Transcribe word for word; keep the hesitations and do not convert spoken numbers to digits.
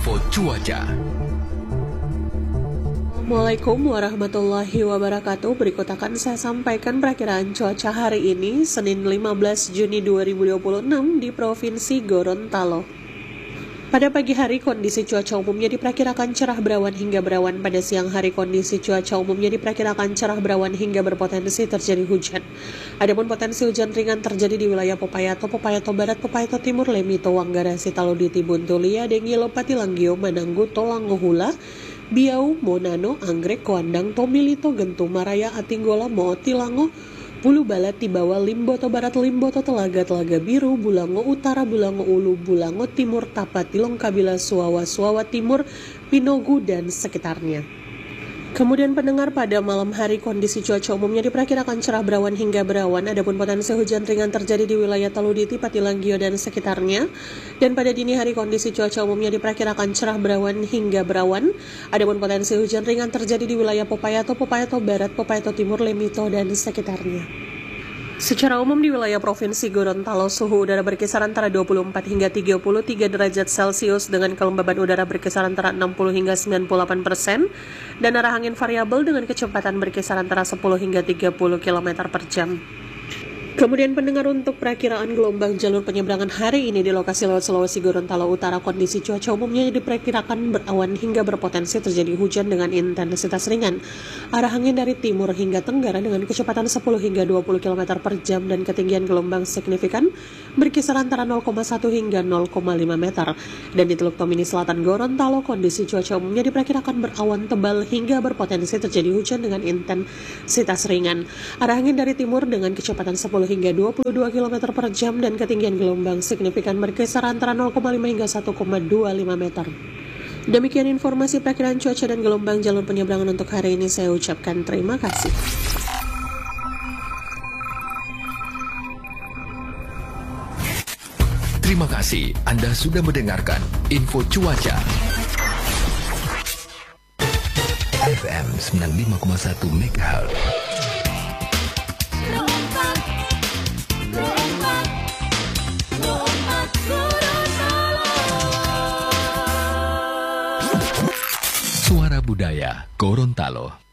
info cuaca. Assalamualaikum warahmatullahi wabarakatuh. Berikut akan saya sampaikan perakiraan cuaca hari ini, Senin lima belas Juni dua ribu dua puluh enam di Provinsi Gorontalo. Pada pagi hari, kondisi cuaca umumnya diperkirakan cerah berawan hingga berawan. Pada siang hari, kondisi cuaca umumnya diperkirakan cerah berawan hingga berpotensi terjadi hujan. Adapun potensi hujan ringan terjadi di wilayah Popayato, Popayato Barat, Popayato Timur, Lemito, Wanggara, Sitaludi, Tibuntulia, Dengi, Lopati, Langgio, Mananggu, Tolango, Hula, Biau, Monano, Anggrek, Koandang, Tomilito, Gentu, Maraya, Atinggola, Mooti, Lango, Bulu Balat, Tibawa, Limboto Barat, Limboto, Telaga, Telaga Biru, Bulango Utara, Bulango Ulu, Bulango Timur, Tapati, Longkabila, Suawa, Suawa Timur, Pinogu, dan sekitarnya. Kemudian pendengar, pada malam hari kondisi cuaca umumnya diperkirakan cerah berawan hingga berawan. Adapun potensi hujan ringan terjadi di wilayah Taluditi, Patilanggio, dan sekitarnya. Dan pada dini hari kondisi cuaca umumnya diperkirakan cerah berawan hingga berawan. Adapun potensi hujan ringan terjadi di wilayah Popayato, Popayato Barat, Popayato Timur, Lemito, dan sekitarnya. Secara umum di wilayah Provinsi Gorontalo, suhu udara berkisar antara dua puluh empat hingga tiga puluh tiga derajat Celcius dengan kelembaban udara berkisar antara enam puluh hingga sembilan puluh delapan persen dan arah angin variabel dengan kecepatan berkisar antara sepuluh hingga tiga puluh kilometer per jam. Kemudian pendengar, untuk perakiraan gelombang jalur penyeberangan hari ini di lokasi Laut Sulawesi Gorontalo Utara, kondisi cuaca umumnya diperkirakan berawan hingga berpotensi terjadi hujan dengan intensitas ringan. Arah angin dari timur hingga tenggara dengan kecepatan sepuluh hingga dua puluh kilometer per jam dan ketinggian gelombang signifikan berkisar antara nol koma satu hingga nol koma lima meter. Dan di Teluk Tomini Selatan Gorontalo, kondisi cuaca umumnya diperkirakan berawan tebal hingga berpotensi terjadi hujan dengan intensitas ringan. Arah angin dari timur dengan kecepatan sepuluh hingga dua puluh dua kilometer per jam dan ketinggian gelombang signifikan berkisar antara nol koma lima hingga satu koma dua lima meter. Demikian informasi perakiraan cuaca dan gelombang jalur penyeberangan untuk hari ini. Saya ucapkan terima kasih. Terima kasih Anda sudah mendengarkan info cuaca. F M sembilan puluh lima koma satu megahertz. Suara Budaya Gorontalo.